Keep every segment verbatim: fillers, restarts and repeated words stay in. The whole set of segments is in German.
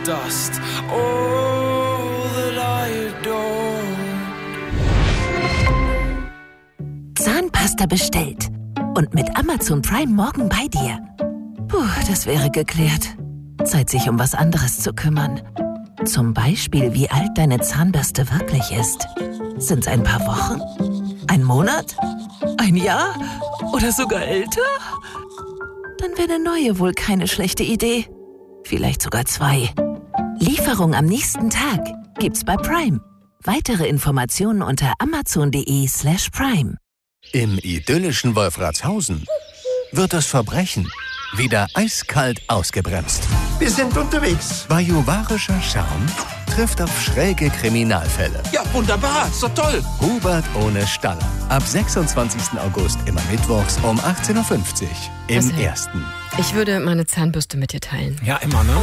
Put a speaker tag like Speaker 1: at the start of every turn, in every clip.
Speaker 1: dust, all that I adored.
Speaker 2: Zahnpasta bestellt. Und mit Amazon Prime morgen bei dir. Puh, das wäre geklärt. Zeit, sich um was anderes zu kümmern. Zum Beispiel, wie alt deine Zahnbürste wirklich ist. Sind's ein paar Wochen? Ein Monat? Ein Jahr? Oder sogar älter? Dann wäre eine neue wohl keine schlechte Idee. Vielleicht sogar zwei. Lieferung am nächsten Tag gibt's bei Prime. Weitere Informationen unter amazon.de slash prime.
Speaker 3: Im idyllischen Wolfratshausen wird das Verbrechen wieder eiskalt ausgebremst.
Speaker 4: Wir sind unterwegs.
Speaker 3: Bajuwarischer Charme trifft auf schräge Kriminalfälle.
Speaker 5: Ja, wunderbar, so toll.
Speaker 3: Hubert ohne Staller. Ab sechsundzwanzigsten August immer mittwochs um achtzehn Uhr fünfzig im
Speaker 6: Was?
Speaker 3: Ersten.
Speaker 6: Ich würde meine Zahnbürste mit dir teilen.
Speaker 7: Ja, immer, ne?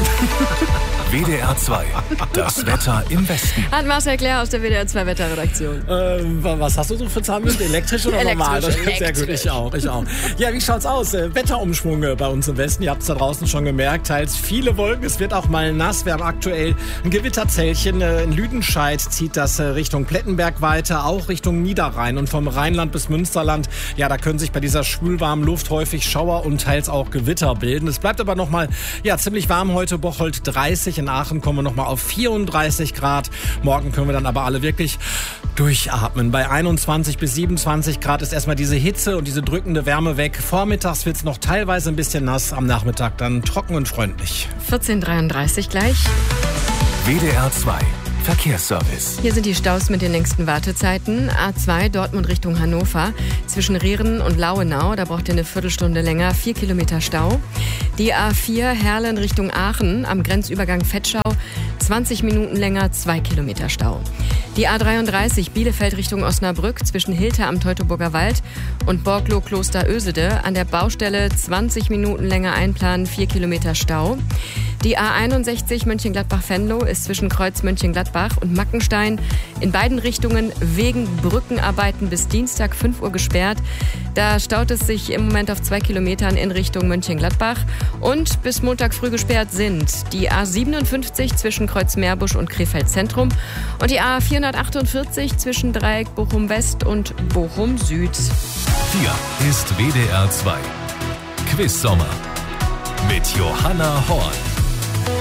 Speaker 8: W D R zwei, das Wetter im Westen.
Speaker 6: Hat Marcel Claire aus der W D R zwei Wetterredaktion.
Speaker 7: Äh, was hast du so für Zahnbürste? Elektrisch oder normal?
Speaker 6: Elektrisch,
Speaker 7: Sehr gut, ich auch, ich auch. Ja, wie schaut's aus? Äh, Wetterumschwung äh, bei uns im Westen. Ihr habt es da draußen schon gemerkt. Teils viele Wolken, es wird auch mal nass. Wir haben aktuell ein Gewitterzellchen. Äh, in Lüdenscheid zieht das äh, Richtung Plettenberg weiter, auch Richtung Niederrhein. Und vom Rheinland bis Münsterland, ja, da können sich bei dieser schwülwarmen Luft häufig Schauer und teils auch Gewitter bilden. Es bleibt aber nochmal, ja, ziemlich warm heute. Bocholt dreißig, in Aachen kommen wir nochmal auf vierunddreißig Grad. Morgen können wir dann aber alle wirklich durchatmen. Bei einundzwanzig bis siebenundzwanzig Grad ist erstmal diese Hitze und diese drückende Wärme weg. Vormittags wird es noch teilweise ein bisschen nass, am Nachmittag dann trocken und freundlich.
Speaker 6: vierzehn Uhr dreiunddreißig gleich.
Speaker 8: W D R zwei, Verkehrsservice.
Speaker 6: Hier sind die Staus mit den längsten Wartezeiten. A zwei Dortmund Richtung Hannover. Zwischen Rehren und Lauenau, da braucht ihr eine Viertelstunde länger. Vier Kilometer Stau. Die A vier Herlen Richtung Aachen am Grenzübergang Vetschau. zwanzig Minuten länger, zwei Kilometer Stau. Die A dreiunddreißig Bielefeld Richtung Osnabrück zwischen Hilter am Teutoburger Wald und Borglow-Kloster Ösede. An der Baustelle zwanzig Minuten länger einplanen, vier Kilometer Stau. Die A einundsechzig Mönchengladbach-Venlo ist zwischen Kreuz Mönchengladbach und Mackenstein in beiden Richtungen wegen Brückenarbeiten bis Dienstag fünf Uhr gesperrt. Da staut es sich im Moment auf zwei Kilometern in Richtung Mönchengladbach. Und bis Montag früh gesperrt sind die A siebenundfünfzig zwischen Kreuz Meerbusch und Krefeld Zentrum und die A vierhundertachtundvierzig zwischen Dreieck Bochum West und Bochum Süd.
Speaker 8: Hier ist W D R zwei. Quiz Sommer mit Johanna Horn.